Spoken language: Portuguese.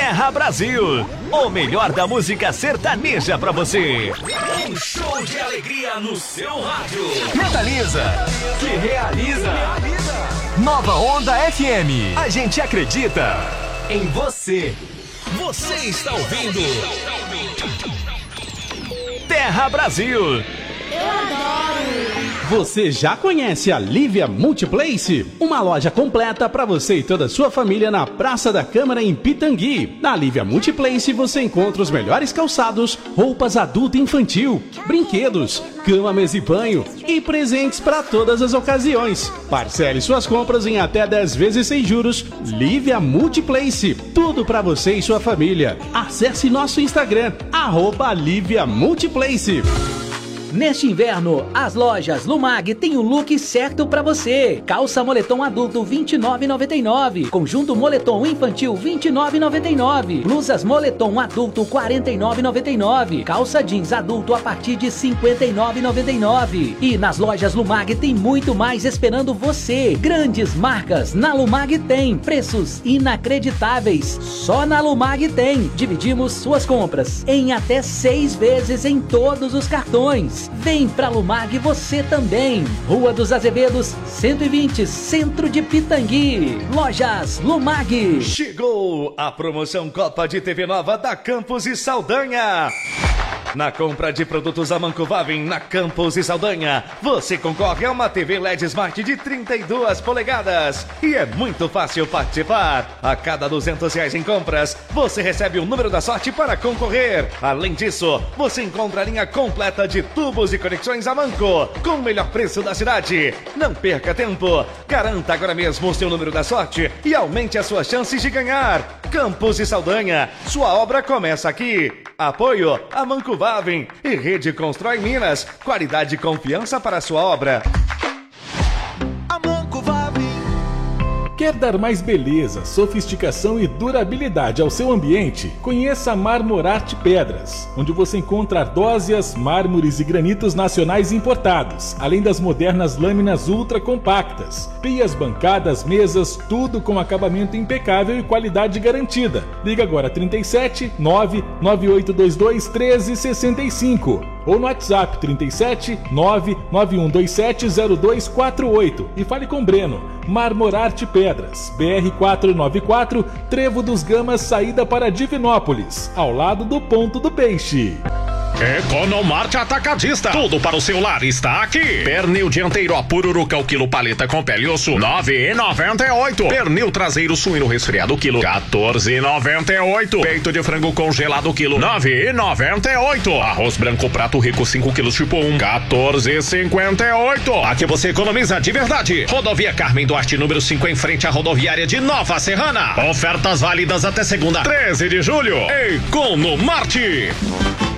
Terra Brasil, o melhor da música sertaneja pra você. Um show de alegria no seu rádio. Mentaliza, que realiza. Nova Onda FM, a gente acredita em você. Você está ouvindo Terra Brasil. Eu adoro! Você já conhece a Lívia Multiplace? Uma loja completa para você e toda a sua família na Praça da Câmara em Pitangui. Na Lívia Multiplace você encontra os melhores calçados, roupas adulto e infantil, brinquedos, cama, mesa e banho e presentes para todas as ocasiões. Parcele suas compras em até 10 vezes sem juros. Lívia Multiplace, tudo para você e sua família. Acesse nosso Instagram, @Lívia Multiplace. Neste inverno, as lojas Lumag têm o look certo pra você. Calça moletom adulto R$ 29,99. Conjunto moletom infantil R$ 29,99. Blusas moletom adulto R$ 49,99. Calça jeans adulto a partir de R$ 59,99. E nas lojas Lumag tem muito mais esperando você. Grandes marcas na Lumag tem. Preços inacreditáveis. Só na Lumag tem. Dividimos suas compras em até 6 vezes em todos os cartões. Vem pra Lumag você também. Rua dos Azevedos, 120, Centro de Pitangui. Lojas Lumag. Chegou a promoção Copa de TV Nova da Campos e Saldanha. Na compra de produtos Amanco Vavin na Campos e Saldanha, você concorre a uma TV LED Smart de 32 polegadas. E é muito fácil participar. A cada R$200 em compras, você recebe o número da sorte para concorrer. Além disso, você encontra a linha completa de tubos e conexões Amanco, com o melhor preço da cidade. Não perca tempo. Garanta agora mesmo o seu número da sorte e aumente as suas chances de ganhar. Campos e Saldanha, sua obra começa aqui. Apoio Amanco Vavin e Rede Constrói Minas. Qualidade e confiança para a sua obra. Amanco Vavin. Quer dar mais beleza, sofisticação e durabilidade ao seu ambiente? Conheça a Marmorarte Pedras, onde você encontra ardósias, mármores e granitos nacionais importados, além das modernas lâminas ultra compactas, pias, bancadas, mesas, tudo com acabamento impecável e qualidade garantida. Liga agora 37 99822 1365 ou no WhatsApp 37 99127 0248 e fale com Breno. Marmorarte Pedras, BR 494, Trevo dos Gamas, saída para Divinópolis, ao lado do Ponto do Peixe. Economarte Atacadista. Tudo para o seu lar está aqui. Pernil dianteiro a Pururuca o quilo paleta com pele e osso, R$ 9,98. Pernil traseiro suíno resfriado quilo, R$ 14,98. Peito de frango congelado quilo, R$ 9,98. Arroz branco prato rico 5 quilos tipo 1, R$ 14,58. Aqui você economiza de verdade. Rodovia Carmen Duarte, número 5, em frente à rodoviária de Nova Serrana. Ofertas válidas até segunda, 13 de julho. Economarte.